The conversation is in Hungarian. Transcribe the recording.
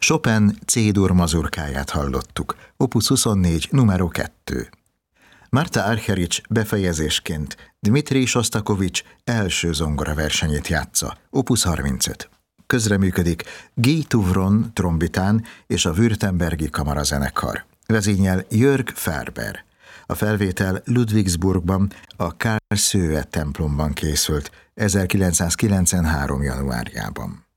Chopin C-dur mazurkáját hallottuk, opus 24, numero 2. Marta Argerich befejezésként Dmitri Sostakovich első zongoraversenyét játsza, opus 35. Közreműködik Guy Touvron trombitán és a Württembergi kamarazenekar. Vezényel Jörg Ferber. A felvétel Ludwigsburgban, a Karlsruhe templomban készült 1993. januárjában.